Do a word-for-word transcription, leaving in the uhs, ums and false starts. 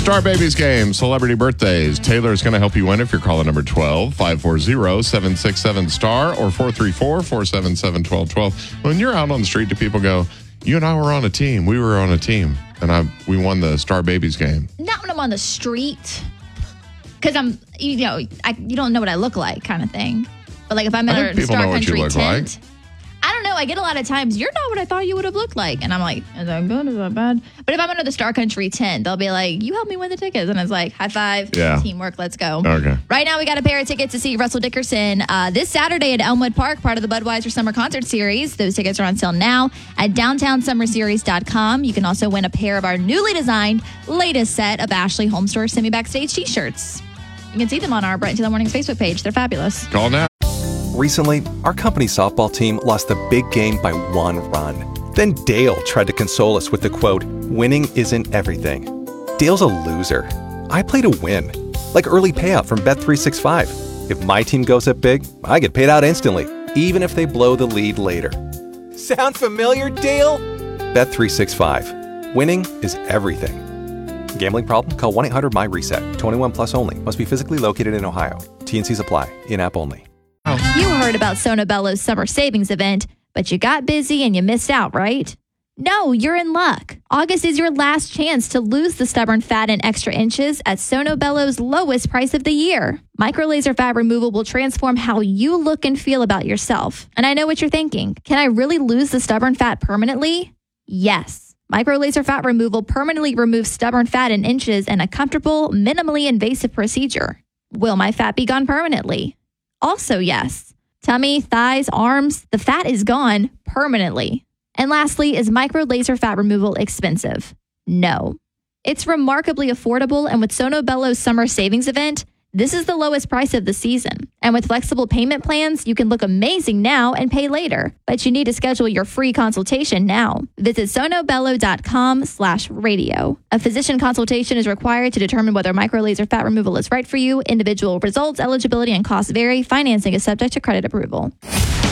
Star Babies game, celebrity birthdays. Taylor's going to help you win if you're calling number twelve, five four zero, seven six seven, star or four three four, four seven seven, one two one two. When you're out on the street, do people go, you and I were on a team. We were on a team, and I we won the Star Babies game. Not when I'm on the street, because I'm, you know, I, you don't know what I look like kind of thing. But like if I'm I in think a people Star know what you Country look tent, like. I don't know. I get a lot of times, you're not what I thought you would have looked like. And I'm like, is that good? Is that bad? But if I'm under the Star Country tent, they'll be like, you helped me win the tickets. And it's like, high five, Yeah. teamwork, let's go. Okay. Right now, we got a pair of tickets to see Russell Dickerson uh, this Saturday at Elmwood Park, part of the Budweiser Summer Concert Series. Those tickets are on sale now at downtown summer series dot com. You can also win a pair of our newly designed latest set of Ashley Home Store Semi-Backstage t-shirts. You can see them on our Bright Taylor Mornings Facebook page. They're fabulous. Call now. Recently, our company softball team lost a big game by one run. Then Dale tried to console us with the quote, winning isn't everything. Dale's a loser. I play to win. Like early payout from Bet three sixty-five. If my team goes up big, I get paid out instantly, even if they blow the lead later. Sound familiar, Dale? Bet three sixty-five. Winning is everything. Gambling problem? Call one eight hundred my reset. twenty-one plus only. Must be physically located in Ohio. T N Cs apply. In-app only. You heard about Sono Bello's summer savings event, but you got busy and you missed out, right? No, you're in luck. August is your last chance to lose the stubborn fat and extra inches at Sono Bello's lowest price of the year. Micro laser fat removal will transform how you look and feel about yourself. And I know what you're thinking. Can I really lose the stubborn fat permanently? Yes. Micro laser fat removal permanently removes stubborn fat in inches in a comfortable, minimally invasive procedure. Will my fat be gone permanently? Also, yes. Tummy, thighs, arms, the fat is gone permanently. And lastly, is micro laser fat removal expensive? No. It's remarkably affordable, and with Sono Bello's summer savings event, this is the lowest price of the season. And with flexible payment plans, you can look amazing now and pay later. But you need to schedule your free consultation now. Visit sonobello.com slash radio. A physician consultation is required to determine whether microlaser fat removal is right for you. Individual results, eligibility, and costs vary. Financing is subject to credit approval.